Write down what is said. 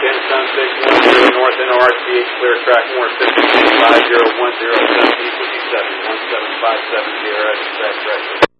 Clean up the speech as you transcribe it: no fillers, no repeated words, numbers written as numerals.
Sunset 10 North NRCH clear track more 50 5010 1757 1757 DRS track direction.